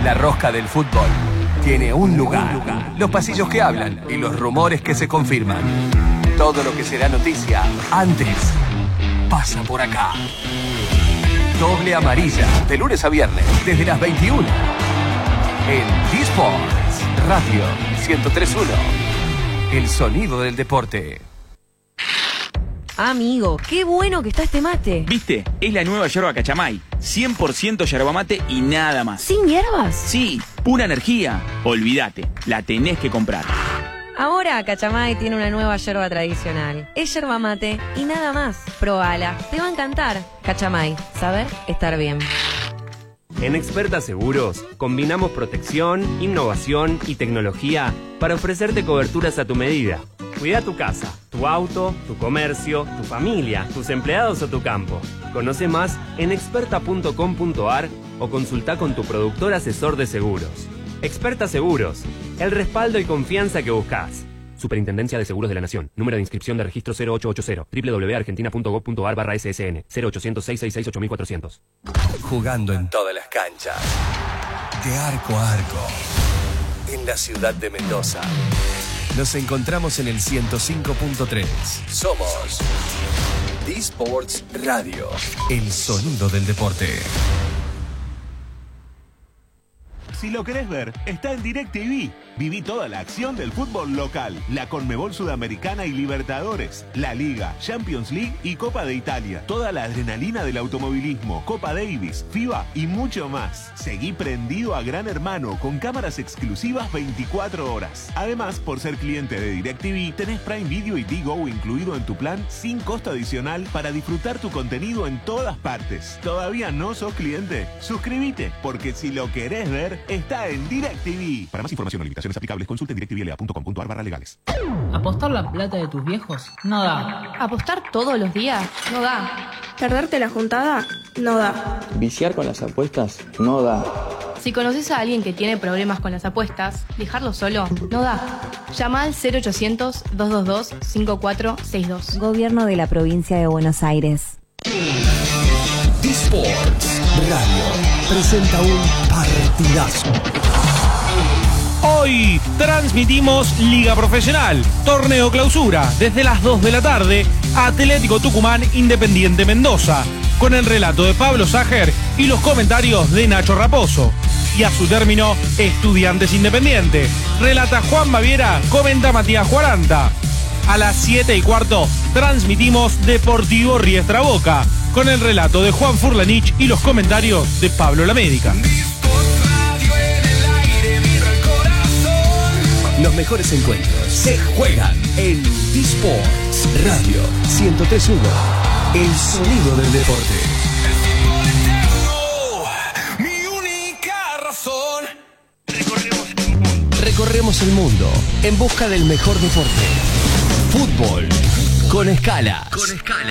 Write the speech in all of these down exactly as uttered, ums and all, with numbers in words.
La rosca del fútbol tiene un lugar. Los pasillos que hablan y los rumores que se confirman. Todo lo que será noticia antes pasa por acá. Doble amarilla, de lunes a viernes, desde las veintiuna. En D-Sports Radio ciento tres punto uno. El sonido del deporte. Amigo, qué bueno que está este mate. ¿Viste? Es la nueva yerba Cachamay. cien por ciento yerba mate y nada más. ¿Sin hierbas? Sí, pura energía. Olvídate, la tenés que comprar. Ahora Cachamay tiene una nueva yerba tradicional. Es yerba mate y nada más. Probala, te va a encantar. Cachamay, saber estar bien. En Experta Seguros combinamos protección, innovación y tecnología para ofrecerte coberturas a tu medida. Cuida tu casa, tu auto, tu comercio, tu familia, tus empleados o tu campo. Conoce más en experta punto com punto ar o consulta con tu productor asesor de seguros. Experta Seguros, el respaldo y confianza que buscas. Superintendencia de Seguros de la Nación. Número de inscripción de registro cero ocho ocho cero. doble u doble u doble u punto argentina punto gob punto ar barra ese ese ene. cero ochocientos, seiscientos sesenta y seis, ocho mil cuatrocientos. Jugando en todas las canchas. De arco a arco. En la ciudad de Mendoza. Nos encontramos en el ciento cinco punto tres. Somos D-Sports Radio. El sonido del deporte. Si lo querés ver, está en DirecTV. Viví toda la acción del fútbol local, la Conmebol Sudamericana y Libertadores, la Liga, Champions League y Copa de Italia. Toda la adrenalina del automovilismo, Copa Davis, FIBA y mucho más. Seguí prendido a Gran Hermano con cámaras exclusivas veinticuatro horas. Además, por ser cliente de DirecTV, tenés Prime Video y Digo incluido en tu plan sin costo adicional para disfrutar tu contenido en todas partes. ¿Todavía no sos cliente? Suscríbete, porque si lo querés ver, está en DirecTV. Para más información o limitaciones aplicables, consulte en directivl a punto com punto ar barra legales. ¿Apostar la plata de tus viejos? No da. ¿Apostar todos los días? No da. ¿Perderte la juntada? No da. ¿Viciar con las apuestas? No da. Si conoces a alguien que tiene problemas con las apuestas, dejarlo solo no da. Llama al cero ochocientos, dos dos dos, cinco cuatro seis dos. Gobierno de la provincia de Buenos Aires. D-Sports Radio presenta un partidazo. Hoy transmitimos Liga Profesional, Torneo Clausura, desde las dos de la tarde, Atlético Tucumán Independiente Mendoza, con el relato de Pablo Sager y los comentarios de Nacho Raposo. Y a su término, Estudiantes Independiente. Relata Juan Baviera, comenta Matías Cuaranta. A las siete y cuarto, transmitimos Deportivo Riestra Boca, con el relato de Juan Furlanich y los comentarios de Pablo Lamérica. Los mejores encuentros se juegan en D-Sports Radio ciento tres punto uno. El sonido del deporte. Mi única razón. Recorremos el mundo. Recorremos el mundo en busca del mejor deporte. Fútbol con escala. Con escala.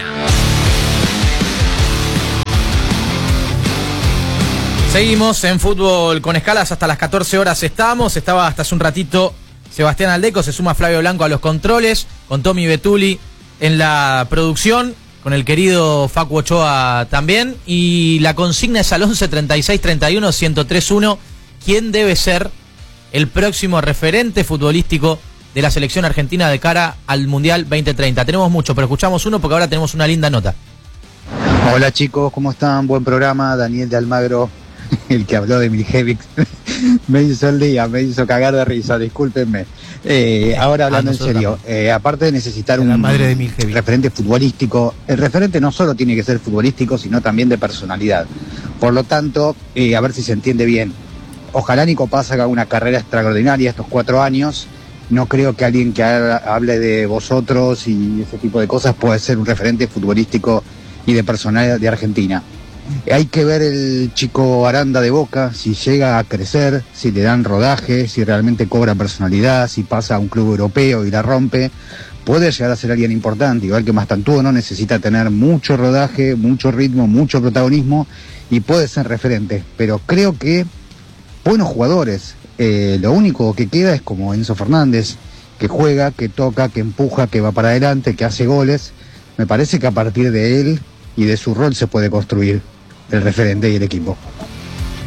Seguimos en Fútbol con Escalas, hasta las catorce horas estamos. Estaba hasta hace un ratito Sebastián Aldeco, se suma Flavio Blanco a los controles, con Tommy Betuli en la producción, con el querido Facu Ochoa también. Y la consigna es al once treinta y seis treinta y uno ciento tres punto uno. ¿Quién debe ser el próximo referente futbolístico de la selección argentina de cara al Mundial veinte treinta? Tenemos mucho, pero escuchamos uno porque ahora tenemos una linda nota. Hola chicos, ¿cómo están? Buen programa. Daniel de Almagro, el que habló de Miljevic, me hizo el día, me hizo cagar de risa, discúlpenme. Eh, ahora hablando ah, en serio, eh, aparte de necesitar un de referente futbolístico, el referente no solo tiene que ser futbolístico, sino también de personalidad. Por lo tanto, eh, a ver si se entiende bien. Ojalá Nico Paz haga una carrera extraordinaria estos cuatro años. No creo que alguien que hable de vosotros y ese tipo de cosas pueda ser un referente futbolístico y de personalidad de Argentina. Hay que ver el chico Aranda de Boca, si llega a crecer, si le dan rodaje, si realmente cobra personalidad, si pasa a un club europeo y la rompe, puede llegar a ser alguien importante, igual que Mastantuono necesita tener mucho rodaje, mucho ritmo, mucho protagonismo y puede ser referente, pero creo que buenos jugadores, eh, lo único que queda es como Enzo Fernández, que juega, que toca, que empuja, que va para adelante, que hace goles. Me parece que a partir de él y de su rol se puede construir el referente y el equipo.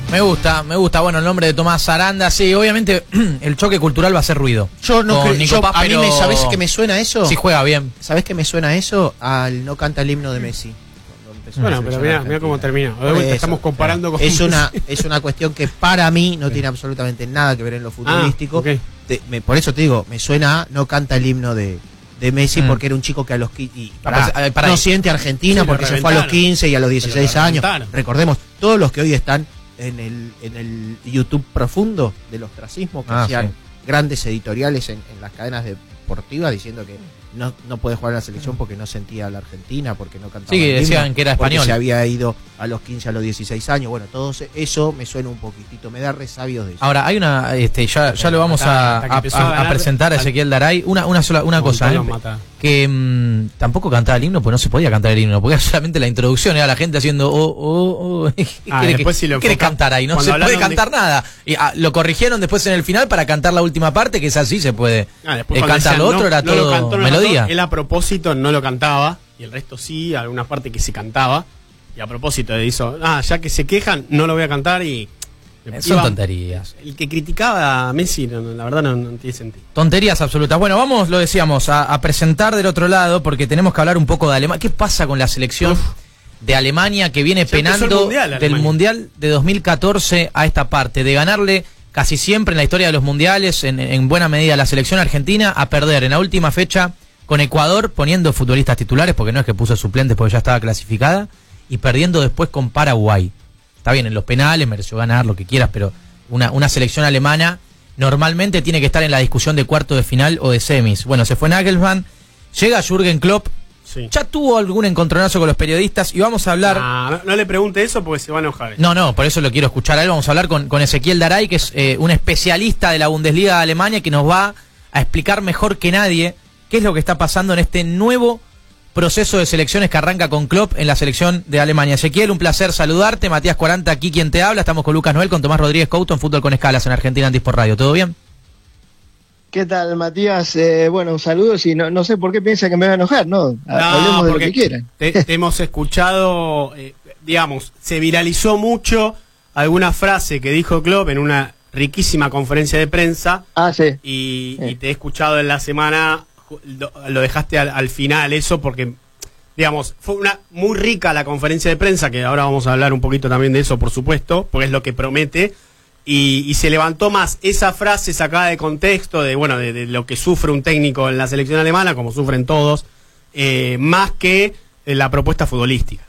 Me gusta, me gusta. Bueno, el nombre de Tomás Aranda, sí, obviamente el choque cultural va a hacer ruido. Yo no creo, yo, Paz, a mí pero... me, ¿sabés que me suena eso? Sí, juega bien. ¿Sabés que me suena eso? Al no canta el himno de Messi. Bueno, pero mira, mira cómo termina. Obviamente estamos comparando con... Es una, es una cuestión que para mí no tiene absolutamente nada que ver en lo futbolístico. Ah, okay. te, me, por eso te digo, me suena a no canta el himno de, de Messi mm. porque era un chico que a los quince... Para, para, para no siente Argentina sí, porque se fue a los quince y a los dieciséis años. Recordemos, todos los que hoy están en el, en el YouTube profundo del ostracismo, que ah, hacían sí. grandes editoriales en, en las cadenas deportivas diciendo que no, no puede jugar en la selección porque no sentía a la Argentina, porque no cantaba. Sí, que decían himno, que era español. Se había ido a los quince, a los dieciséis años. Bueno, todo eso me suena un poquitito, me da resabios de eso. Ahora, hay una, este, ya, ya lo vamos a, a, a, a presentar a Ezequiel Daray. Una, una sola, una cosa, ¿eh? Que mmm, tampoco cantaba el himno, pues no se podía cantar el himno, porque era solamente la introducción, era la gente haciendo oh, oh, oh. Ah, ¿Quiere, después que, si lo quiere cantar ahí? No se puede cantar de... nada. Y ah, lo corrigieron después en el final para cantar la última parte, que es así, se puede ah, eh, cantar lo otro, no, era no todo lo cantó, no melodía. Él a propósito no lo cantaba, y el resto sí, alguna parte que se cantaba, y a propósito hizo, ah, ya que se quejan, no lo voy a cantar y... Son iba, tonterías. El que criticaba a Messi, no, no, la verdad no, no tiene sentido. Tonterías absolutas. Bueno, vamos, lo decíamos, a, a presentar del otro lado, porque tenemos que hablar un poco de Alemania. ¿Qué pasa con la selección Uf. de Alemania que viene Se penando mundial, del Mundial de dos mil catorce a esta parte? De ganarle casi siempre en la historia de los mundiales, en, en buena medida a la selección argentina, a perder en la última fecha con Ecuador, poniendo futbolistas titulares, porque no es que puso suplentes porque ya estaba clasificada, y perdiendo después con Paraguay. Está bien, en los penales mereció ganar lo que quieras, pero una, una selección alemana normalmente tiene que estar en la discusión de cuarto de final o de semis. Bueno, se fue Nagelsmann, llega Jürgen Klopp, sí. ya tuvo algún encontronazo con los periodistas y vamos a hablar... Ah, no, no le pregunte eso porque se va a enojar. No, no, por eso lo quiero escuchar a él. Vamos a hablar con, con Ezequiel Daray, que es eh, un especialista de la Bundesliga de Alemania, que nos va a explicar mejor que nadie qué es lo que está pasando en este nuevo proceso de selecciones que arranca con Klopp en la selección de Alemania. Ezequiel, un placer saludarte. Matías cuarenta, aquí quien te habla. Estamos con Lucas Noel, con Tomás Rodríguez Couto en Fútbol con Escalas en Argentina Antis por Radio. ¿Todo bien? ¿Qué tal, Matías? Eh, bueno, un saludo. Si no, no sé por qué piensa que me va a enojar, ¿no? no Hablemos de lo que quieran. Te, te hemos escuchado, eh, digamos, se viralizó mucho alguna frase que dijo Klopp en una riquísima conferencia de prensa. Ah, sí. Y, sí. y te he escuchado en la semana... Lo, lo dejaste al, al final eso porque, digamos, fue una muy rica la conferencia de prensa, que ahora vamos a hablar un poquito también de eso, por supuesto, porque es lo que promete, y, y se levantó más esa frase sacada de contexto, de bueno, de, de lo que sufre un técnico en la selección alemana, como sufren todos, eh, más que la propuesta futbolística.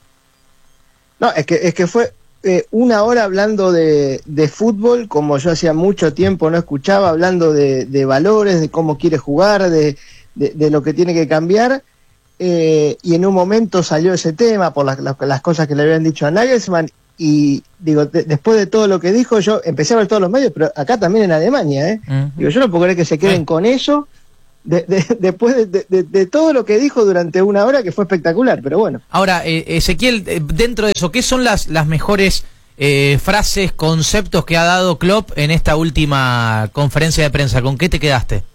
No, es que, es que fue eh, una hora hablando de, de fútbol, como yo hacía mucho tiempo no escuchaba, hablando de, de valores, de cómo quiere jugar, de, de, de lo que tiene que cambiar, eh, y en un momento salió ese tema por las, las, las cosas que le habían dicho a Nagelsmann, y digo, de, después de todo lo que dijo, yo empecé a ver todos los medios, pero acá también en Alemania, ¿eh? Uh-huh. Digo, yo no puedo creer que se queden uh-huh. con eso, De, de, después de, de, de, de todo lo que dijo durante una hora, que fue espectacular, pero bueno. Ahora, eh, Ezequiel, eh, dentro de eso, ¿qué son las, las mejores eh, frases, conceptos que ha dado Klopp en esta última conferencia de prensa? ¿Con qué te quedaste?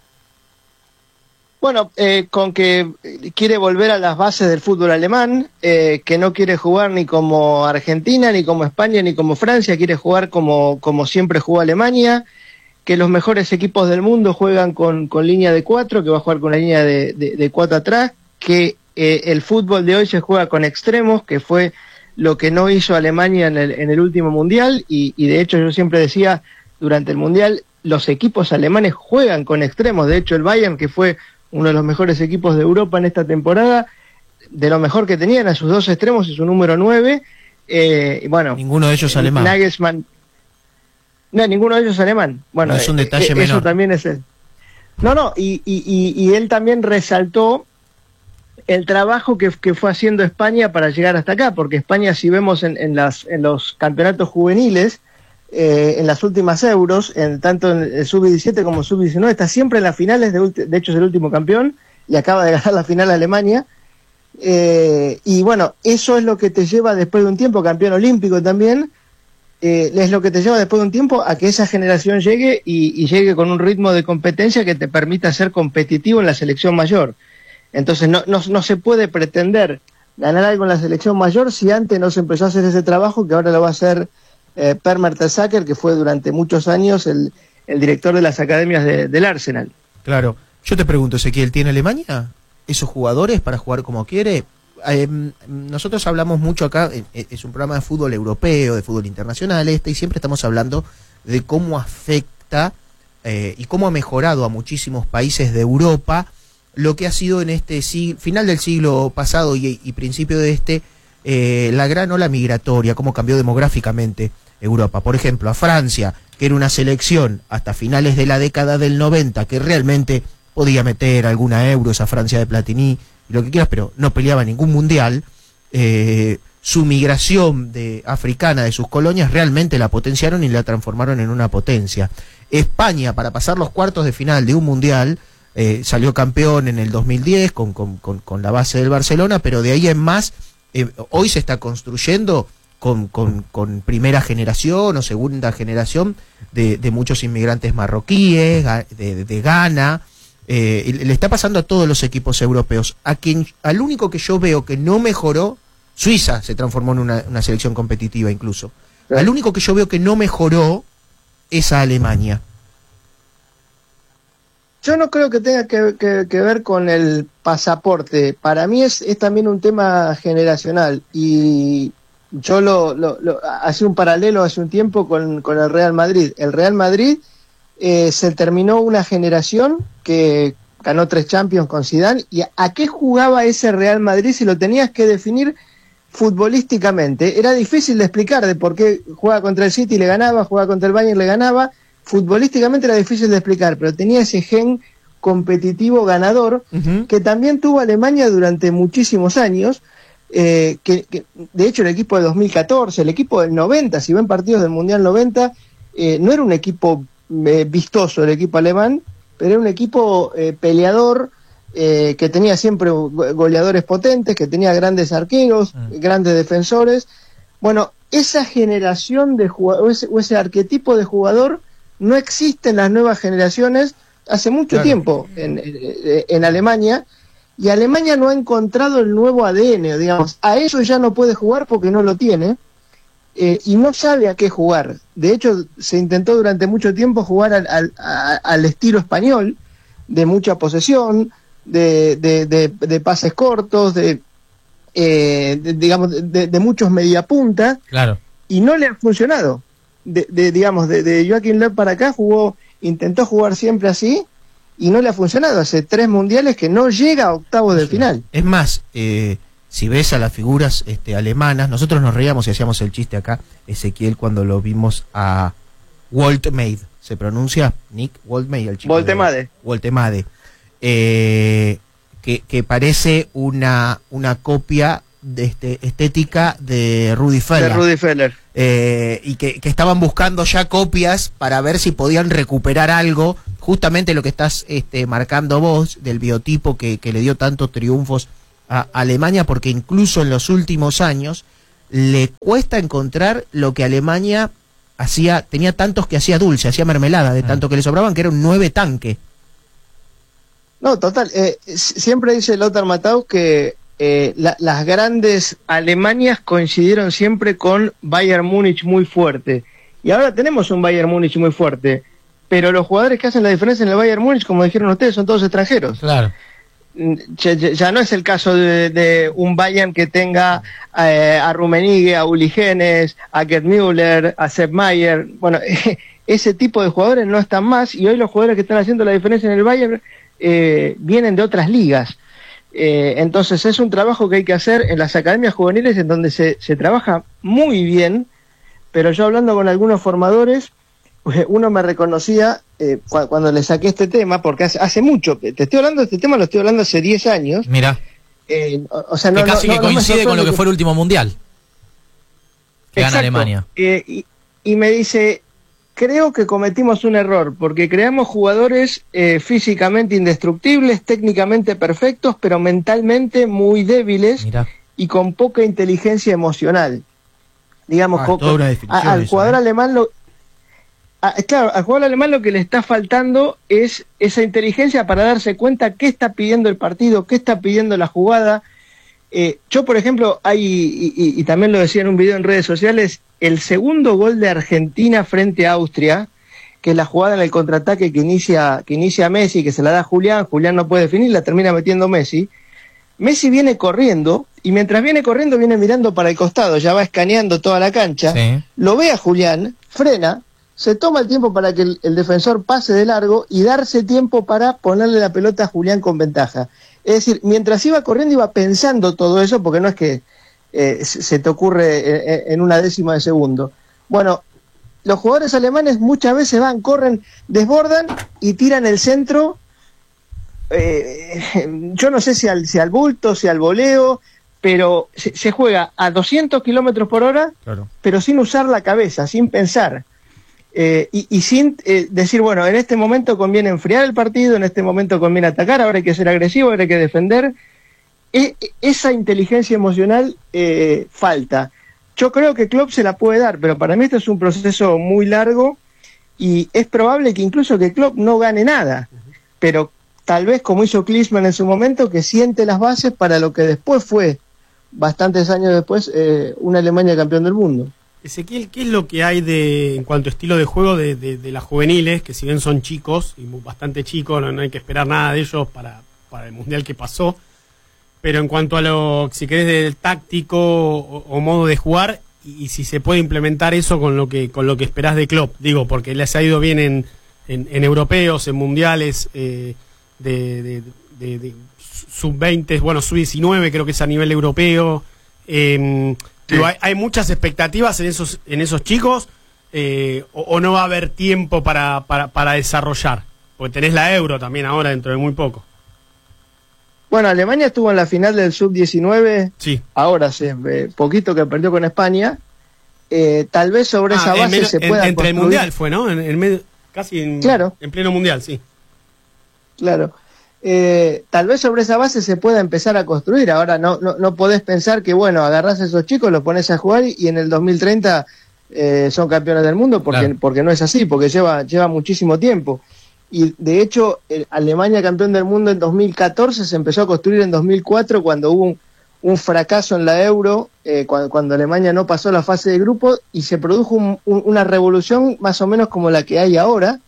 Bueno, eh, con que quiere volver a las bases del fútbol alemán, eh, que no quiere jugar ni como Argentina, ni como España, ni como Francia, quiere jugar como, como siempre jugó Alemania, que los mejores equipos del mundo juegan con, con línea de cuatro, que va a jugar con la línea de, de, de cuatro atrás, que eh, el fútbol de hoy se juega con extremos, que fue lo que no hizo Alemania en el, en el último Mundial, y, y de hecho yo siempre decía, durante el Mundial, los equipos alemanes juegan con extremos. De hecho el Bayern, que fue uno de los mejores equipos de Europa en esta temporada, de lo mejor que tenían a sus dos extremos y su número nueve, eh, y bueno, ninguno de ellos alemán. Nagelsmann, no, ninguno de ellos es alemán. Bueno, no es un detalle eh, menor. Eso también es el... No, no, y, y, y, y él también resaltó el trabajo que, que fue haciendo España para llegar hasta acá, porque España, si vemos en, en, las, en los campeonatos juveniles, eh, en las últimas Euros, en, tanto en el sub diecisiete como sub diecinueve, está siempre en las finales, de, de hecho es el último campeón, y acaba de ganar la final a Alemania, eh, y bueno, eso es lo que te lleva después de un tiempo, campeón olímpico también, Eh, es lo que te lleva después de un tiempo a que esa generación llegue y, y llegue con un ritmo de competencia que te permita ser competitivo en la selección mayor. Entonces no, no, no se puede pretender ganar algo en la selección mayor si antes no se empezó a hacer ese trabajo que ahora lo va a hacer eh, Per Mertesacker, que fue durante muchos años el, el director de las academias de, del Arsenal. Claro. Yo te pregunto, Ezequiel, ¿tiene Alemania esos jugadores para jugar como quiere? Eh, nosotros hablamos mucho acá, eh, es un programa de fútbol europeo, de fútbol internacional este, y siempre estamos hablando de cómo afecta eh, y cómo ha mejorado a muchísimos países de Europa lo que ha sido en este siglo, final del siglo pasado y, y principio de este, eh, la gran ola migratoria, cómo cambió demográficamente Europa. Por ejemplo, a Francia, que era una selección hasta finales de la década del noventa, que realmente podía meter alguna euro, esa Francia de Platini y lo que quieras, pero no peleaba ningún mundial. Eh, su migración de africana de sus colonias realmente la potenciaron y la transformaron en una potencia. España, para pasar los cuartos de final de un mundial, eh, salió campeón en el dos mil diez con, con, con, con la base del Barcelona, pero de ahí en más, eh, hoy se está construyendo con, con, con primera generación o segunda generación de, de muchos inmigrantes marroquíes, de, de, de Ghana. Eh, le está pasando a todos los equipos europeos. A quien, al único que yo veo que no mejoró, Suiza se transformó en una, una selección competitiva incluso. Al único que yo veo que no mejoró es a Alemania. Yo no creo que tenga que, que, que ver con el pasaporte. Para mí es, es también un tema generacional. Y yo lo, lo, lo hacía un paralelo hace un tiempo con, con el Real Madrid. El Real Madrid eh, se terminó una generación que ganó tres Champions con Zidane. ¿Y a qué jugaba ese Real Madrid si lo tenías que definir futbolísticamente? Era difícil de explicar de por qué juega contra el City y le ganaba, juega contra el Bayern y le ganaba. Futbolísticamente era difícil de explicar, pero tenía ese gen competitivo ganador uh-huh. que también tuvo Alemania durante muchísimos años. Eh, que, que de hecho el equipo de dos mil catorce, el equipo del noventa, si ven partidos del Mundial noventa, eh, no era un equipo eh, vistoso el equipo alemán, pero era un equipo eh, peleador, eh, que tenía siempre goleadores potentes, que tenía grandes arqueros, uh-huh. grandes defensores. Bueno, esa generación de jugadores, o ese arquetipo de jugador no existe en las nuevas generaciones hace mucho claro. tiempo en, en, en Alemania, y Alemania no ha encontrado el nuevo A D N, digamos. A eso ya no puede jugar porque no lo tiene, eh, y no sabe a qué jugar. De hecho, se intentó durante mucho tiempo jugar al, al, al estilo español, de mucha posesión, de, de, de, de pases cortos, de, eh, de digamos, de, de muchos mediapuntas, claro. y no le ha funcionado. De, de, digamos, de, de Joachim Löw para acá jugó, intentó jugar siempre así y no le ha funcionado. Hace tres mundiales que no llega a octavos de final. Es más, eh, si ves a las figuras este, alemanas, nosotros nos reíamos y hacíamos el chiste acá, Ezequiel, cuando lo vimos a Woltemade, se pronuncia Nick Woltemade, el chico Woltemade. Woltemade, eh, que, que parece una, una copia de este, estética de Rudi Feller. De Rudi Feller. Eh, y que, que estaban buscando ya copias para ver si podían recuperar algo, justamente lo que estás este, marcando vos, del biotipo que, que le dio tantos triunfos a Alemania, porque incluso en los últimos años le cuesta encontrar lo que Alemania hacía, tenía tantos que hacía dulce, hacía mermelada, de tanto que le sobraban, que era un nueve tanque. No, total, eh, siempre dice Lothar Matthaus que Eh, la, las grandes Alemanias coincidieron siempre con Bayern Múnich muy fuerte, y ahora tenemos un Bayern Múnich muy fuerte, pero los jugadores que hacen la diferencia en el Bayern Múnich, como dijeron ustedes, son todos extranjeros. Claro. Ya, ya, ya no es el caso de, de un Bayern que tenga eh, a Rummenigge, a Uli Hoeneß, a Gerd Müller, a Sepp Maier. Bueno, ese tipo de jugadores no están más, y hoy los jugadores que están haciendo la diferencia en el Bayern eh, vienen de otras ligas. Eh, entonces es un trabajo que hay que hacer en las academias juveniles, en donde se, se trabaja muy bien, pero yo hablando con algunos formadores, uno me reconocía eh, cu cuando le saqué este tema, porque hace, hace mucho, te estoy hablando de este tema, lo estoy hablando hace diez años. Mira, eh, o, o sea, no, que casi no, que no, coincide no con lo que fue el último mundial que Exacto. gana Alemania. Eh, y, y me dice, creo que cometimos un error, porque creamos jugadores eh, físicamente indestructibles, técnicamente perfectos, pero mentalmente muy débiles. Mirá. Y con poca inteligencia emocional. Digamos, ah, con, toda una definición a, al eso, jugador ¿eh? alemán lo... A, claro, al jugador alemán lo que le está faltando es esa inteligencia para darse cuenta qué está pidiendo el partido, qué está pidiendo la jugada. Eh, yo, por ejemplo, hay, y, y, y también lo decía en un video en redes sociales, el segundo gol de Argentina frente a Austria, que es la jugada en el contraataque que inicia, que inicia Messi, que se la da a Julián, Julián no puede definir, la termina metiendo Messi. Messi viene corriendo, y mientras viene corriendo viene mirando para el costado, ya va escaneando toda la cancha, sí. Lo ve a Julián, frena, se toma el tiempo para que el, el defensor pase de largo y darse tiempo para ponerle la pelota a Julián con ventaja. Es decir, mientras iba corriendo iba pensando todo eso, porque no es que eh, se te ocurre en, en una décima de segundo. Bueno, los jugadores alemanes muchas veces van, corren, desbordan y tiran el centro, eh, yo no sé si al, si al bulto, si al voleo, pero se, se juega a doscientos kilómetros por hora, claro. Pero sin usar la cabeza, sin pensar. Eh, y, y sin eh, decir, bueno, en este momento conviene enfriar el partido, en este momento conviene atacar, ahora hay que ser agresivo, ahora hay que defender. E, esa inteligencia emocional eh, falta. Yo creo que Klopp se la puede dar, pero para mí esto es un proceso muy largo y es probable que incluso que Klopp no gane nada, pero tal vez como hizo Klinsmann en su momento, que siente las bases para lo que después fue, bastantes años después, eh, una Alemania campeón del mundo. Ezequiel, ¿qué es lo que hay de en cuanto a estilo de juego de, de, de las juveniles, que si bien son chicos, y bastante chicos, no, no hay que esperar nada de ellos para, para el Mundial que pasó, pero en cuanto a lo, si querés, del táctico o, o modo de jugar, y, y si se puede implementar eso con lo que con lo que esperás de Klopp, digo, porque les ha ido bien en, en, en europeos, en mundiales, eh, de, de, de, de sub veinte, bueno, sub diecinueve creo que es a nivel europeo, eh, sí. Digo, hay, hay muchas expectativas en esos en esos chicos, eh, o, o no va a haber tiempo para, para, para desarrollar, porque tenés la Euro también ahora dentro de muy poco. Bueno, Alemania estuvo en la final del sub diecinueve, sí. Ahora hace eh, poquito que perdió con España, eh, tal vez sobre ah, esa base medio, se pueda en, Entre construir... el Mundial fue, ¿no? En, en medio, casi en, claro. En pleno Mundial, sí. Claro. Eh, tal vez sobre esa base se pueda empezar a construir. Ahora no, no, no podés pensar que, bueno, agarrás a esos chicos, los pones a jugar y, y en el dos mil treinta eh, son campeones del mundo, porque, claro. porque no es así, porque lleva, lleva muchísimo tiempo. Y de hecho, el Alemania campeón del mundo en dos mil catorce se empezó a construir en dos mil cuatro, cuando hubo un, un fracaso en la Euro, eh, cuando, cuando Alemania no pasó la fase de grupo, y se produjo un, un, una revolución más o menos como la que hay ahora.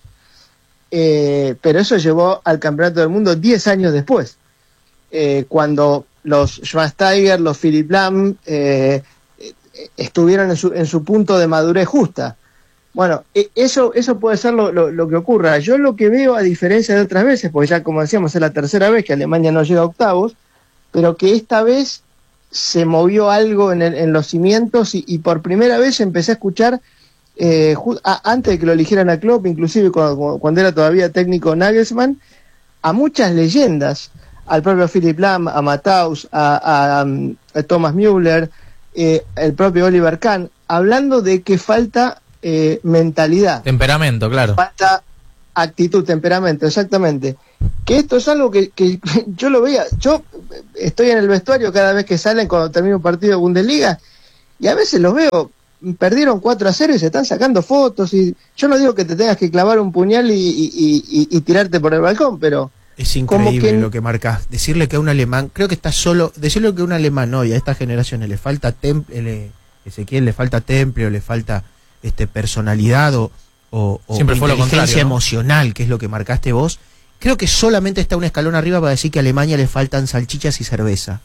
Eh, pero eso llevó al campeonato del mundo diez años después, eh, cuando los Schweinsteiger, los Philipp Lahm eh, estuvieron en su, en su punto de madurez justa. Bueno, eso, eso puede ser lo, lo, lo que ocurra. Yo lo que veo, a diferencia de otras veces, porque ya como decíamos es la tercera vez que Alemania no llega a octavos, pero que esta vez se movió algo en, el, en los cimientos y, y por primera vez empecé a escuchar Eh, a, antes de que lo eligieran a Klopp, inclusive cuando, cuando era todavía técnico Nagelsmann, a muchas leyendas, al propio Philipp Lahm, a Matthaus, a, a, a Thomas Müller, eh, el propio Oliver Kahn, hablando de que falta eh, mentalidad. Temperamento, claro. Falta actitud, temperamento, exactamente. Que esto es algo que, que yo lo veía, yo estoy en el vestuario cada vez que salen cuando termina un partido de Bundesliga, y a veces los veo, perdieron cuatro a cero y se están sacando fotos, y yo no digo que te tengas que clavar un puñal y, y, y, y tirarte por el balcón, pero es increíble que... lo que marcas. Decirle que a un alemán, creo que está solo, decirle que a un alemán hoy, a estas generaciones le falta temple, le, Ezequiel, le falta temple, o le falta este personalidad o, o, o Siempre fue lo contrario, ¿no? Emocional, que es lo que marcaste vos. Creo que solamente está un escalón arriba para decir que a Alemania le faltan salchichas y cerveza.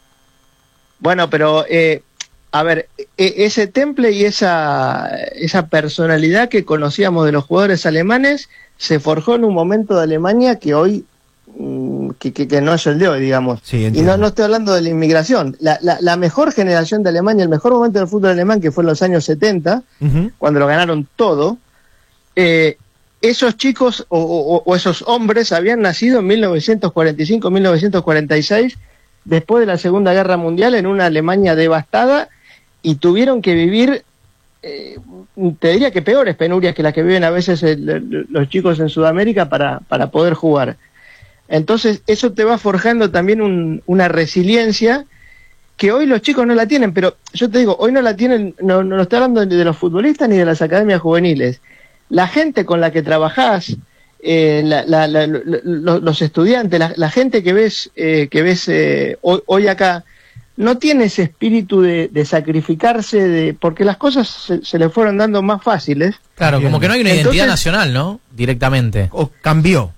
Bueno, pero eh, a ver, ese temple y esa, esa personalidad que conocíamos de los jugadores alemanes se forjó en un momento de Alemania que hoy, que, que, que no es el de hoy, digamos. Sí, y no, no estoy hablando de la inmigración. La, la, la mejor generación de Alemania, el mejor momento del fútbol alemán, que fue en los años setenta, uh-huh. cuando lo ganaron todo, eh, esos chicos o, o, o esos hombres habían nacido en mil novecientos cuarenta y cinco, mil novecientos cuarenta y seis, después de la Segunda Guerra Mundial, en una Alemania devastada, y tuvieron que vivir, eh, te diría que peores penurias que las que viven a veces el, los chicos en Sudamérica para, para poder jugar. Entonces eso te va forjando también un, una resiliencia que hoy los chicos no la tienen, pero yo te digo, hoy no la tienen, no, no estoy hablando ni de los futbolistas ni de las academias juveniles. La gente con la que trabajás, eh, la, la, la, la, los estudiantes, la, la gente que ves, eh, que ves eh, hoy, hoy acá, no tiene ese espíritu de, de sacrificarse, de porque las cosas se, se le fueron dando más fáciles. Claro, Bien. como que no hay una Entonces, identidad nacional, ¿no? Directamente. O cambió.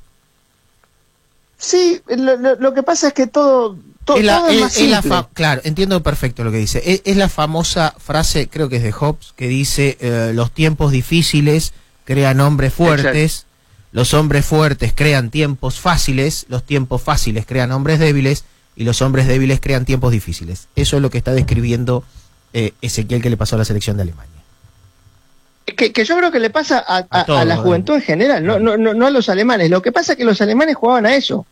Sí, lo, lo, lo que pasa es que todo, to, es la, todo es, es, más es la simple. fa- claro, entiendo perfecto lo que dice. Es, es la famosa frase, creo que es de Hobbes, que dice, eh, los tiempos difíciles crean hombres fuertes, Exacto. Los hombres fuertes crean tiempos fáciles, los tiempos fáciles crean hombres débiles, y los hombres débiles crean tiempos difíciles. Eso es lo que está describiendo eh, Ezequiel, que le pasó a la selección de Alemania. Que, que yo creo que le pasa a, a, A todo, a la ¿eh? juventud en general, no, no, no, no a los alemanes. Lo que pasa es que los alemanes jugaban a eso.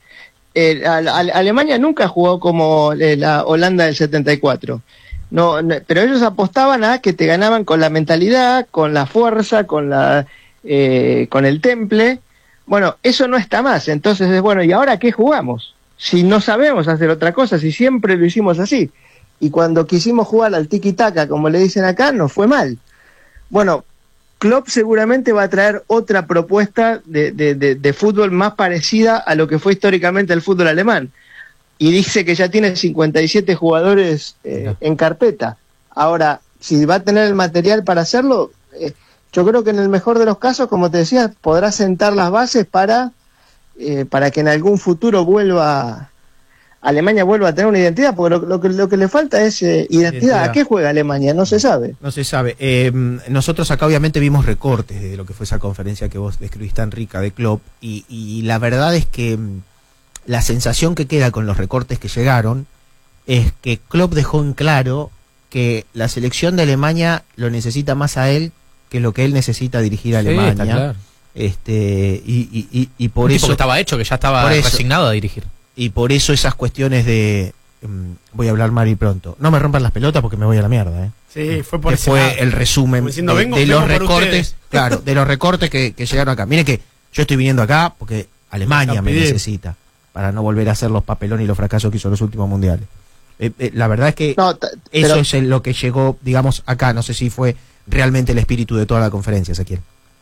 Eh, a, a, Alemania nunca jugó como eh, la Holanda del setenta y cuatro. No, no, pero ellos apostaban a que te ganaban con la mentalidad, con la fuerza, con la eh, con el temple. Bueno, eso no está más. Entonces es bueno, ¿y ahora qué jugamos? Si no sabemos hacer otra cosa, si siempre lo hicimos así. Y cuando quisimos jugar al tiki-taka, como le dicen acá, nos fue mal. Bueno, Klopp seguramente va a traer otra propuesta de, de, de, de fútbol más parecida a lo que fue históricamente el fútbol alemán. Y dice que ya tiene cincuenta y siete jugadores eh, en carpeta. Ahora, si va a tener el material para hacerlo, eh, yo creo que en el mejor de los casos, como te decía, podrá sentar las bases para, eh, para que en algún futuro vuelva... Alemania vuelva a tener una identidad, porque lo, lo, que, lo que le falta es eh, identidad. identidad. ¿A qué juega Alemania? No se sabe. No se sabe. Eh, nosotros acá obviamente vimos recortes de lo que fue esa conferencia que vos describís tan rica de Klopp, y, y la verdad es que la sensación que queda con los recortes que llegaron es que Klopp dejó en claro que la selección de Alemania lo necesita más a él que lo que él necesita dirigir a Sí, Alemania. está claro. Este, y, y, y, y por Un eso tipo que estaba hecho, que ya estaba resignado a dirigir. Y por eso esas cuestiones de... Um, voy a hablar mal y pronto. No me rompan las pelotas porque me voy a la mierda, ¿eh? Sí, fue por que ese fue lado. el resumen Como diciendo, de, vengo- de vengo los por recortes, ustedes. claro, de los recortes que, que llegaron acá. Mire que yo estoy viniendo acá porque Alemania me Rapidez. necesita para no volver a hacer los papelones y los fracasos que hizo en los últimos mundiales. Eh, eh, la verdad es que No, ta- eso pero- es el- lo que llegó, digamos, acá. No sé si fue realmente el espíritu de toda la conferencia, Ezequiel.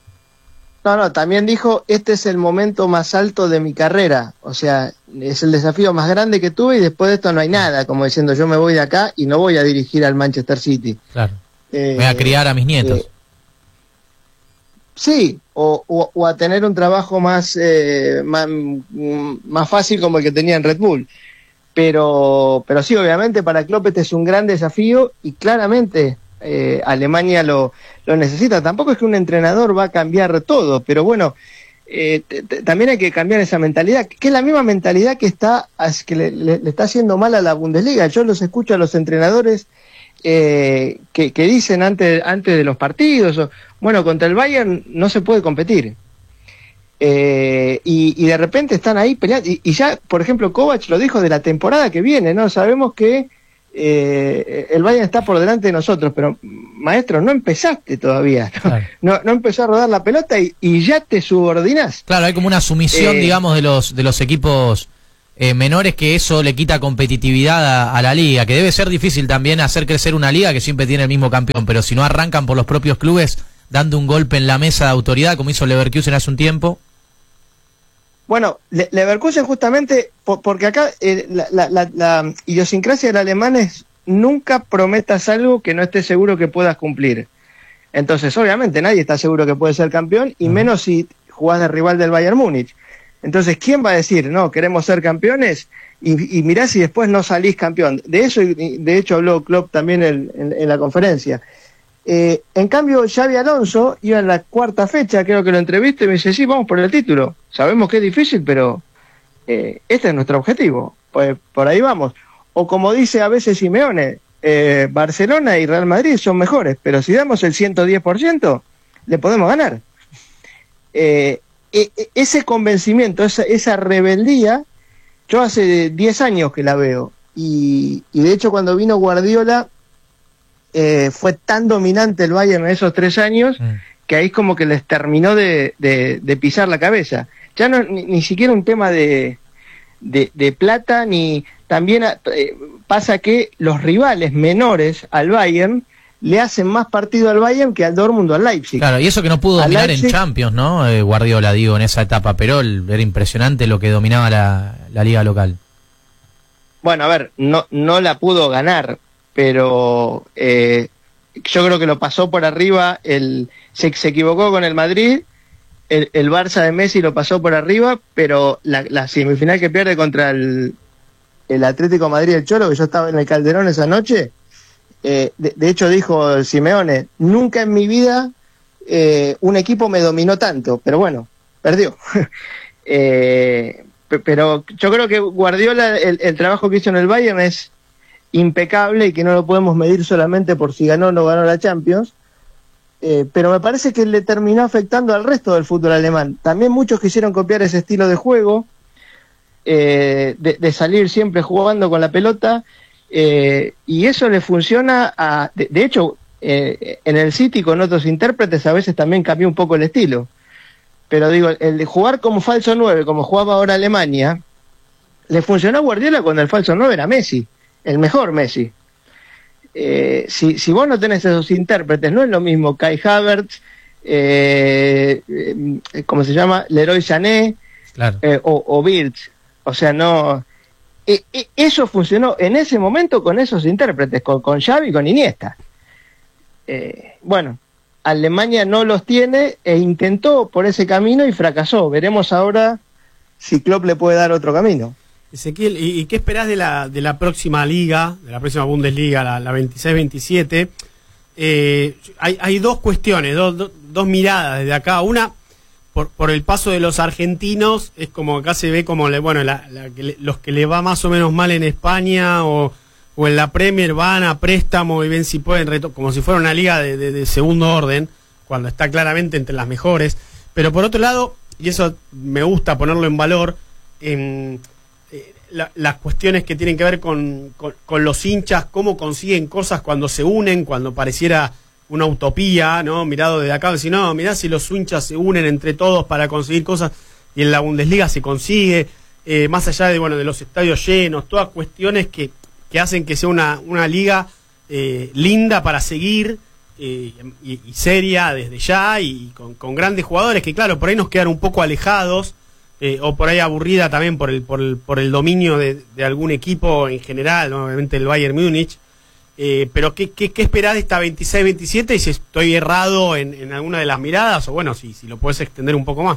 No, no, también dijo, este es el momento más alto de mi carrera. O sea, es el desafío más grande que tuve y después de esto no hay nada. Como diciendo, yo me voy de acá y no voy a dirigir al Manchester City. Claro. Eh, Voy a criar a mis nietos. eh, sí, o, o, o a tener un trabajo más, eh, más, mm, más fácil como el que tenía en Red Bull. Pero, pero sí, obviamente para Klopp este es un gran desafío y claramente eh, Alemania lo, lo necesita. Tampoco es que un entrenador va a cambiar todo, pero bueno, eh, t- t- también hay que cambiar esa mentalidad, que es la misma mentalidad que está as- que le, le- le está haciendo mal a la Bundesliga. Yo los escucho a los entrenadores eh, que, que dicen antes, antes de los partidos, o, bueno, contra el Bayern no se puede competir. Eh, y, y de repente están ahí peleando, y, y ya, por ejemplo, Kovac lo dijo de la temporada que viene, ¿no? Sabemos que eh, el Bayern está por delante de nosotros, pero maestro, no empezaste todavía, ¿no? Claro. No, no empezó a rodar la pelota y, y ya te subordinás. Claro, hay como una sumisión, Eh, digamos, de los de los equipos eh, menores, que eso le quita competitividad a, a la liga, que debe ser difícil también hacer crecer una liga que siempre tiene el mismo campeón, pero si no arrancan por los propios clubes dando un golpe en la mesa de autoridad, como hizo Leverkusen hace un tiempo. Bueno, Le- Leverkusen justamente, por- porque acá eh, la, la, la, la idiosincrasia del alemán es nunca prometas algo que no estés seguro que puedas cumplir. Entonces, obviamente, nadie está seguro que puede ser campeón, y menos si jugás de rival del Bayern Múnich. Entonces, ¿quién va a decir, no, queremos ser campeones? Y, y mirá si después no salís campeón. De eso, y de hecho, habló Klopp también en, en- en la conferencia. Eh, en cambio, Xavi Alonso iba en la cuarta fecha, creo que lo entrevisté, y me dice, sí, vamos por el título. Sabemos que es difícil, pero eh, este es nuestro objetivo. Pues por ahí vamos. O como dice a veces Simeone, eh, Barcelona y Real Madrid son mejores, pero si damos el ciento diez por ciento, le podemos ganar. Eh, e- e- ese convencimiento, esa, esa rebeldía, yo hace diez años que la veo. Y, y de hecho cuando vino Guardiola, eh, fue tan dominante el Bayern en esos tres años mm. que ahí como que les terminó de, de, de pisar la cabeza. Ya no ni, ni siquiera un tema de, de, de plata, ni también eh, pasa que los rivales menores al Bayern le hacen más partido al Bayern que al Dortmund o al Leipzig. Claro, y eso que no pudo Al dominar Leipzig- en Champions, ¿no? Eh, Guardiola, digo, en esa etapa, pero el- era impresionante lo que dominaba la, la liga local. bueno, a ver, no, no la pudo ganar, pero eh, yo creo que lo pasó por arriba, el, se, se equivocó con el Madrid, el, el Barça de Messi lo pasó por arriba, pero la, la semifinal que pierde contra el, el Atlético de Madrid, el Cholo, que yo estaba en el Calderón esa noche, eh, de, de hecho dijo Simeone, nunca en mi vida eh, un equipo me dominó tanto, pero bueno, perdió. eh, pero yo creo que Guardiola, el, el trabajo que hizo en el Bayern es impecable y que no lo podemos medir solamente por si ganó o no ganó la Champions, eh, pero me parece que le terminó afectando al resto del fútbol alemán. También muchos quisieron copiar ese estilo de juego, eh, de, de salir siempre jugando con la pelota, eh, y eso le funciona a... De, de hecho, eh, en el City con otros intérpretes a veces también cambió un poco el estilo. Pero digo, el de jugar como falso nueve, como jugaba ahora Alemania, le funcionó a Guardiola cuando el falso nueve era Messi, el mejor Messi. Eh, si, si vos no tenés esos intérpretes, no es lo mismo Kai Havertz, eh, eh, ¿cómo se llama? Leroy Sané, claro. eh, o, o Wirtz. O sea, no... Eh, eh, eso funcionó en ese momento con esos intérpretes, con, con Xavi y con Iniesta. Eh, bueno... Alemania no los tiene e intentó por ese camino y fracasó. Veremos ahora si Klopp le puede dar otro camino. Ezequiel, ¿y, y qué esperás de la, de la próxima liga, de la próxima Bundesliga, la, la veintiséis veintisiete? Eh, hay, hay dos cuestiones, dos, dos, dos miradas desde acá. Una, por, por el paso de los argentinos, es como acá se ve como le, bueno la, la, que le, los que le va más o menos mal en España o... o en la Premier van a préstamo y ven si pueden, reto como si fuera una liga de, de, de segundo orden, cuando está claramente entre las mejores. Pero por otro lado, y eso me gusta ponerlo en valor, eh, eh, la, las cuestiones que tienen que ver con, con, con los hinchas, cómo consiguen cosas cuando se unen, cuando pareciera una utopía, ¿no? Mirado desde acá, decir, no, mirá si los hinchas se unen entre todos para conseguir cosas, y en la Bundesliga se consigue, eh, más allá de, bueno, de los estadios llenos, todas cuestiones que que hacen que sea una, una liga eh, linda para seguir eh, y, y seria desde ya y con, con grandes jugadores que claro, por ahí nos quedan un poco alejados eh, o por ahí aburrida también por el, por el, por el dominio de, de algún equipo en general, ¿no? Obviamente el Bayern Múnich, eh, pero ¿qué, qué, qué esperás de esta veintiséis veintisiete y si estoy errado en, en alguna de las miradas o bueno, si, si lo puedes extender un poco más?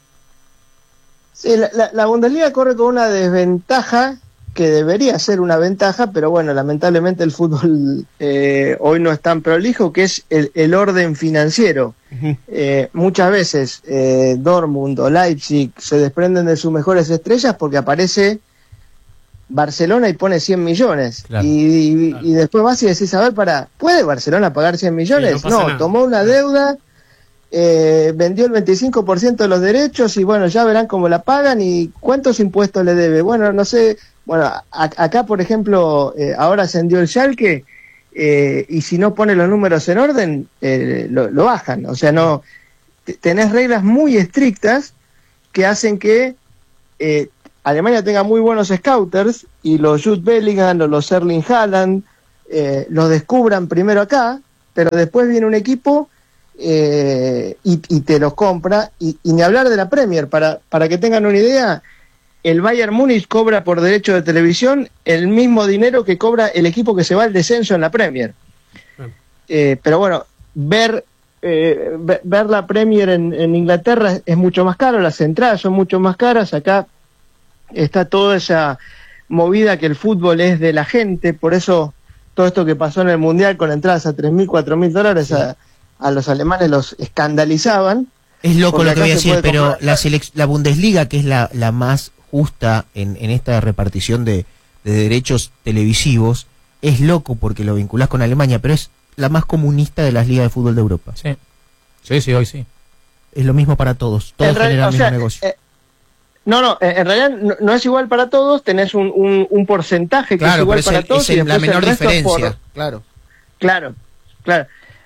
Sí, la, la, la Bundesliga corre con una desventaja que debería ser una ventaja, pero bueno, lamentablemente el fútbol eh, hoy no es tan prolijo, que es el, el orden financiero. Uh-huh. Eh, muchas veces eh, Dortmund o Leipzig se desprenden de sus mejores estrellas porque aparece Barcelona y pone cien millones. Claro. Y, y, claro. y después vas y decís, a ver, para, ¿puede Barcelona pagar cien millones? Sí, no, no tomó una deuda, eh, vendió el veinticinco por ciento de los derechos y bueno, ya verán cómo la pagan y cuántos impuestos le debe. Bueno, no sé... Bueno, a, acá, por ejemplo, eh, ahora ascendió el Schalke eh, y si no pone los números en orden, eh, lo, lo bajan. O sea, no tenés reglas muy estrictas que hacen que eh, Alemania tenga muy buenos scouters y los Jude Bellingham o los Erling Haaland eh, los descubran primero acá, pero después viene un equipo eh, y, y te los compra. Y, y ni hablar de la Premier, para, para que tengan una idea... El Bayern Múnich cobra por derecho de televisión el mismo dinero que cobra el equipo que se va al descenso en la Premier. Bueno. Eh, pero bueno, ver eh, ver la Premier en, en Inglaterra es, es mucho más caro, las entradas son mucho más caras, acá está toda esa movida que el fútbol es de la gente, por eso todo esto que pasó en el Mundial con entradas a tres mil, cuatro mil dólares, sí. a, a los alemanes los escandalizaban. Es loco lo que voy a decir, pero la, la Bundesliga, que es la, la más justa en, en esta repartición de, de derechos televisivos, es loco porque lo vinculás con Alemania, pero es la más comunista de las ligas de fútbol de Europa. Sí, sí, sí, hoy sí. Es lo mismo para todos, todos generan el mismo negocio. Eh, no, no, en realidad no, no es igual para todos, tenés un, un, un porcentaje que claro, es igual para el, todos. Es y la menor diferencia, por... claro. Claro, claro.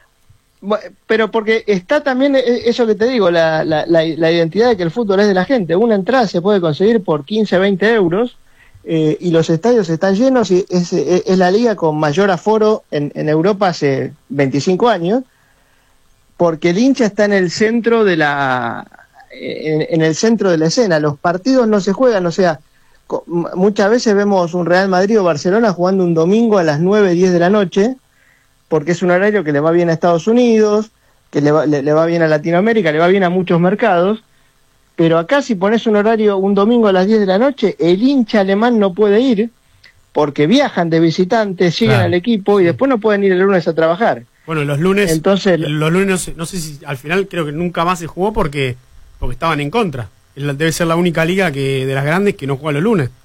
Pero porque está también eso que te digo, la, la, la, la identidad de que el fútbol es de la gente. Una entrada se puede conseguir por quince, veinte euros eh, y los estadios están llenos y es, es, es la liga con mayor aforo en, en Europa hace veinticinco años, porque el hincha está en el centro de la en, en el centro de la escena. Los partidos no se juegan, o sea, muchas veces vemos un Real Madrid o Barcelona jugando un domingo a las nueve, diez de la noche, porque es un horario que le va bien a Estados Unidos, que le va, le, le va bien a Latinoamérica, le va bien a muchos mercados, pero acá si pones un horario un domingo a las diez de la noche, el hincha alemán no puede ir, porque viajan de visitantes, llegan claro. al equipo y después no pueden ir el lunes a trabajar. Bueno, los lunes, Entonces, los lunes no sé, no sé si al final creo que nunca más se jugó porque, porque estaban en contra. Debe ser la única liga que de las grandes que no juega los lunes.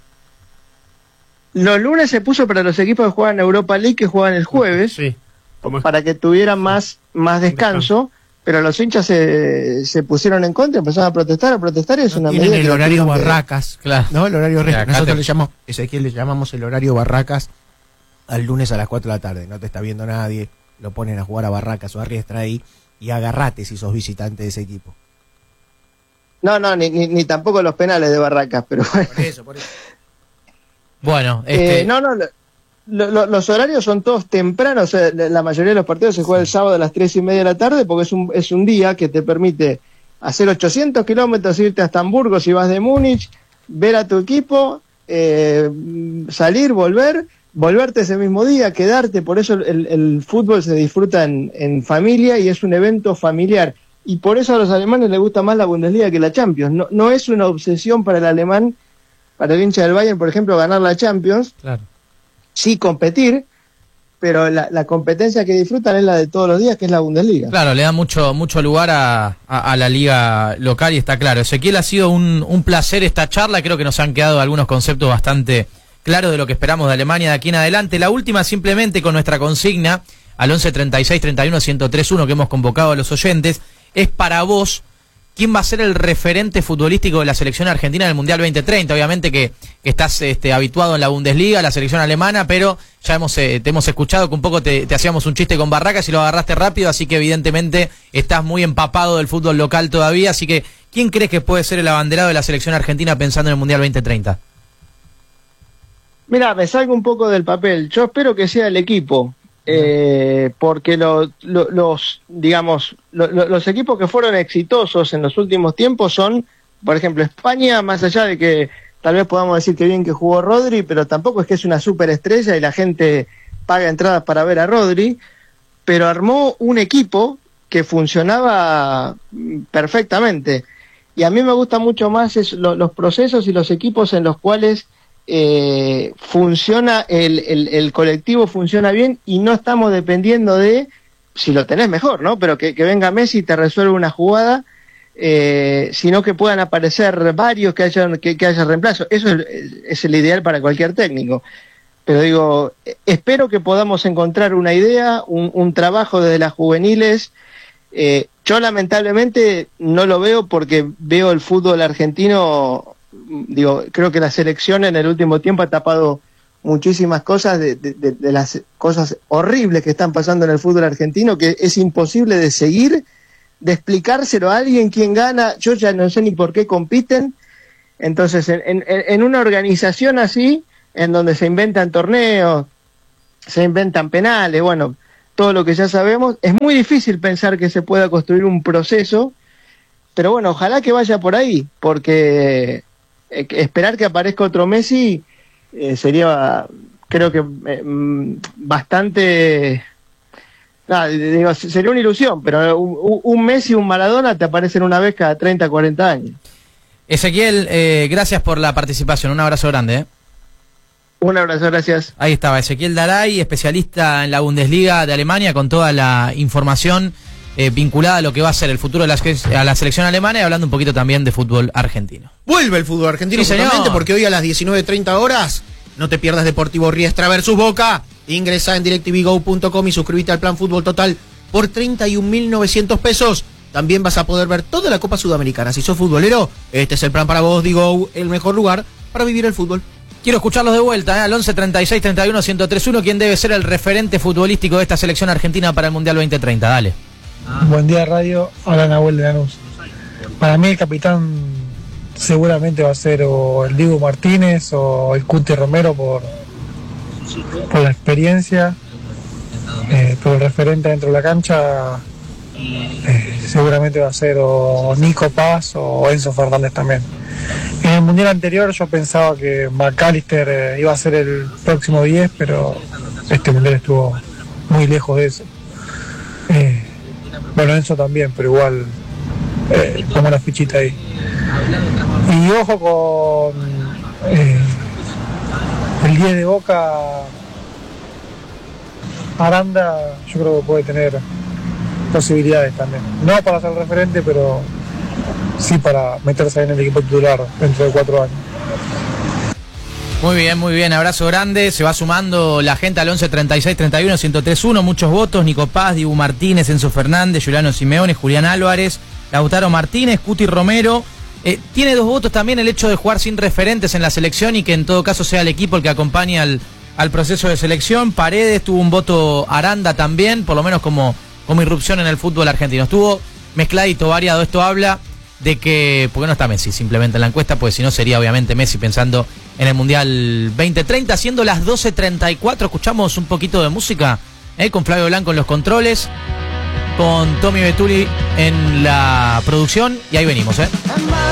Los lunes se puso para los equipos que juegan Europa League, que juegan el jueves, sí, para que tuvieran más, más descanso, descanso, pero los hinchas se, se pusieron en contra, empezaron a protestar, a protestar, y es una medida el que horario barracas, que... claro. ¿no? El horario claro, nosotros te... le llamamos, Ezequiel le llamamos el horario barracas al lunes a las cuatro de la tarde, no te está viendo nadie, lo ponen a jugar a barracas o a Riestra ahí, y agarrate si sos visitante de ese equipo. No, no, ni, ni, ni tampoco los penales de Barracas, pero bueno. Por eso, por eso. Bueno, este... eh, no, no, lo, lo, los horarios son todos tempranos, o sea, la mayoría de los partidos se juega el sábado a las tres y media de la tarde, porque es un, es un día que te permite hacer ochocientos kilómetros, irte hasta Hamburgo si vas de Múnich, ver a tu equipo, eh, salir, volver, volverte ese mismo día, quedarte, por eso el, el fútbol se disfruta en, en familia y es un evento familiar. Y por eso a los alemanes les gusta más la Bundesliga que la Champions. No, no es una obsesión para el alemán, para el hincha del Bayern, por ejemplo, ganar la Champions. Claro. Sí, competir, pero la, la competencia que disfrutan es la de todos los días, que es la Bundesliga. Claro, le da mucho mucho lugar a, a, a la liga local y está claro. Ezequiel, ha sido un, un placer esta charla. Creo que nos han quedado algunos conceptos bastante claros de lo que esperamos de Alemania de aquí en adelante. La última, simplemente con nuestra consigna, al once treinta y seis treinta y uno ciento tres uno que hemos convocado a los oyentes, es para vos, ¿quién va a ser el referente futbolístico de la selección argentina en el Mundial veinte treinta? Obviamente que, que estás este, habituado en la Bundesliga, la selección alemana, pero ya hemos eh, te hemos escuchado que un poco te, te hacíamos un chiste con Barracas y lo agarraste rápido, así que evidentemente estás muy empapado del fútbol local todavía, así que ¿quién crees que puede ser el abanderado de la selección argentina pensando en el Mundial veinte treinta? Mira, me salgo un poco del papel, yo espero que sea el equipo. Eh, porque lo, lo, los digamos lo, lo, los equipos que fueron exitosos en los últimos tiempos son, por ejemplo, España, más allá de que tal vez podamos decir que bien que jugó Rodri, pero tampoco es que es una superestrella y la gente paga entradas para ver a Rodri, pero armó un equipo que funcionaba perfectamente, y a mí me gusta mucho más es lo, los procesos y los equipos en los cuales Eh, funciona el, el, el colectivo funciona bien y no estamos dependiendo de si lo tenés mejor, ¿no? Pero que, que venga Messi y te resuelve una jugada, eh, sino que puedan aparecer varios, que haya, que, que haya reemplazo. Eso es, es el ideal para cualquier técnico. Pero digo, espero que podamos encontrar una idea, un, un trabajo desde las juveniles. Eh, yo lamentablemente no lo veo porque veo el fútbol argentino. Digo, creo que la selección en el último tiempo ha tapado muchísimas cosas de, de, de, de las cosas horribles que están pasando en el fútbol argentino, que es imposible de seguir, de explicárselo a alguien quién gana. Yo ya no sé ni por qué compiten. Entonces, en, en, en una organización así, en donde se inventan torneos, se inventan penales, bueno, todo lo que ya sabemos, es muy difícil pensar que se pueda construir un proceso, pero bueno, ojalá que vaya por ahí, porque Eh, esperar que aparezca otro Messi eh, sería, creo que eh, bastante, nada, digo, sería una ilusión, pero un, un Messi, un Maradona te aparecen una vez cada treinta, cuarenta años. Ezequiel, eh, gracias por la participación, un abrazo grande. ¿eh? Un abrazo, gracias. Ahí estaba Ezequiel Daray, especialista en la Bundesliga de Alemania, con toda la información Eh, vinculada a lo que va a ser el futuro de la, a la selección alemana y hablando un poquito también de fútbol argentino. Vuelve el fútbol argentino, sí, señor, porque hoy a las diecinueve treinta horas no te pierdas Deportivo Riestra versus Boca. Ingresa en directv go punto com y suscríbete al plan Fútbol Total por treinta y un mil novecientos pesos. También vas a poder ver toda la Copa Sudamericana. Si sos futbolero, este es el plan para vos, digo, el mejor lugar para vivir el fútbol. Quiero escucharlos de vuelta, ¿eh? Al once treinta y seis treinta y uno ciento tres uno, ¿quién debe ser el referente futbolístico de esta selección argentina para el Mundial veinte treinta? Dale. Buen día, radio. Habla Nahuel de Lanús. Para mí el capitán seguramente va a ser o el Diego Martínez o el Cuti Romero por, por la experiencia, eh, pero el referente dentro de la cancha eh, seguramente va a ser o Nico Paz o Enzo Fernández también. En el Mundial anterior yo pensaba que McAllister eh, iba a ser el próximo diez, pero este Mundial estuvo muy lejos de eso. Eh, bueno, Enzo también, pero igual eh, pongo la fichita ahí. Y ojo con eh, el diez de Boca, Aranda, yo creo que puede tener posibilidades también. No para ser referente, pero sí para meterse en el equipo titular dentro de cuatro años. Muy bien, muy bien, abrazo grande. Se va sumando la gente al once treinta y seis treinta y uno ciento tres uno, muchos votos. Nico Paz, Dibu Martínez, Enzo Fernández, Juliano Simeone, Julián Álvarez, Lautaro Martínez, Cuti Romero. Eh, tiene dos votos también el hecho de jugar sin referentes en la selección y que en todo caso sea el equipo el que acompañe al, al proceso de selección. Paredes tuvo un voto, Aranda también, por lo menos como, como irrupción en el fútbol argentino. Estuvo mezcladito, variado. Esto habla de que, ¿por qué no está Messi simplemente en la encuesta? Pues si no sería obviamente Messi pensando en el Mundial veinte treinta, siendo las doce treinta y cuatro. Escuchamos un poquito de música eh, con Flavio Blanco en los controles, con Tommy Betuli en la producción, y ahí venimos, ¿eh?